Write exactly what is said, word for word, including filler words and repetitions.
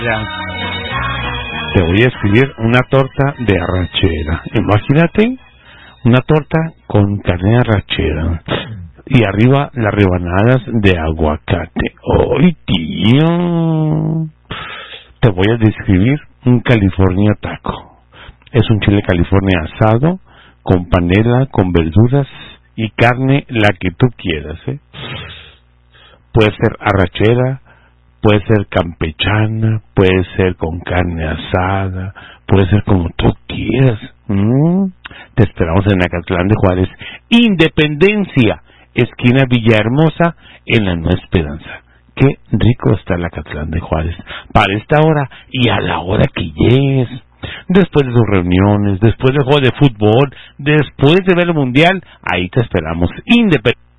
Te voy a escribir una torta de arrachera. Imagínate una torta con carne de arrachera y arriba las rebanadas de aguacate. ¡Ay, tío! Te voy a describir un California taco. Es un chile California asado con panela, con verduras y carne, la que tú quieras, ¿eh? Puede ser arrachera, puede ser campechana, puede ser con carne asada, puede ser como tú quieras. ¿Mm? Te esperamos en Acatlán de Juárez, Independencia, esquina Villahermosa, en la Nueva Esperanza. Qué rico está el Acatlán de Juárez para esta hora y a la hora que llegues. Después de tus reuniones, después del juego de fútbol, después de ver el mundial, ahí te esperamos. Independencia.